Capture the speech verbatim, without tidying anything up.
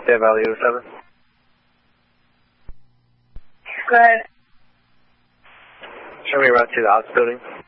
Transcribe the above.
Death Valley oh seven. Go ahead. Show me around to the house building.